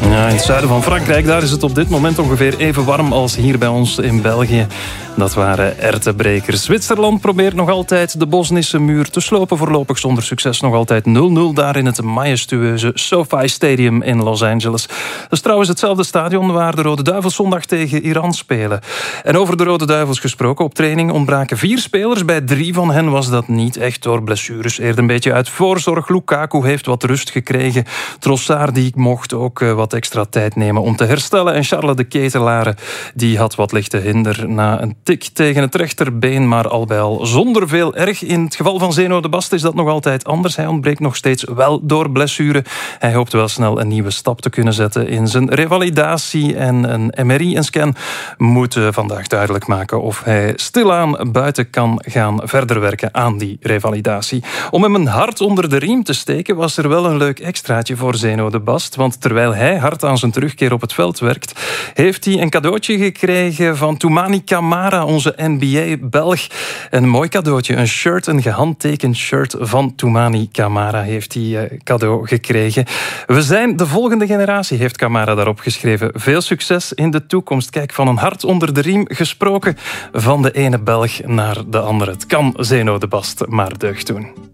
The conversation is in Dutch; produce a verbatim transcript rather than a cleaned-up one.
Ja, in het zuiden van Frankrijk, daar is het op dit moment ongeveer even warm als hier bij ons in België. Dat waren erwtenbrekers. Zwitserland probeert nog altijd de Bosnische muur te slopen. Voorlopig zonder succes, nog altijd nul nul daar in het majestueuze SoFi Stadium in Los Angeles. Dat is trouwens hetzelfde stadion waar de Rode Duivels zondag tegen Iran spelen. En over de Rode Duivels gesproken, op training ontbraken vier spelers. Bij drie van hen was dat niet echt door blessures. Eerder een beetje uit voorzorg. Lukaku heeft wat rust gekregen. Trossard die mocht ook wat extra tijd nemen om te herstellen. En Charles de Ketelare die had wat lichte hinder na een tik tegen het rechterbeen, maar al bij al zonder veel erg. In het geval van Zeno de Bast is dat nog altijd anders. Hij ontbreekt nog steeds wel door blessure. Hij hoopt wel snel een nieuwe stap te kunnen zetten in zijn revalidatie. En een M R I, een scan, moet vandaag duidelijk maken of hij stilaan buiten kan gaan verder werken aan die revalidatie. Om hem een hart onder de riem te steken was er wel een leuk extraatje voor Zeno de Bast. Want terwijl hij hard aan zijn terugkeer op het veld werkt, heeft hij een cadeautje gekregen van Toumani Camara, onze N B A-Belg. Een mooi cadeautje, een shirt, een gehandtekend shirt van Toumani Camara heeft hij cadeau gekregen. We zijn de volgende generatie, heeft Camara daarop geschreven. Veel succes in de toekomst. Kijk, van een hart onder de riem gesproken, van de ene Belg naar de andere. Het kan Zeno de Bast maar deugd doen.